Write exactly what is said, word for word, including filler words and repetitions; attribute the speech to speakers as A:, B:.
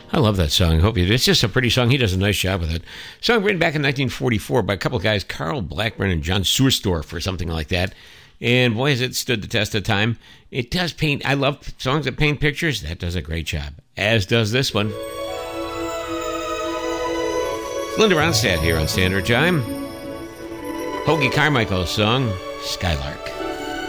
A: I love that song. Hope you do. It's just a pretty song. He does a nice job with it. Song written back in nineteen forty-four by a couple of guys, Carl Blackburn and John Sursdorf or something like that. And boy, has it stood the test of time. It does paint. I love songs that paint pictures. That does a great job, as does this one. Linda Ronstadt here on Standard Time. Hoagie Carmichael's song, Skylark.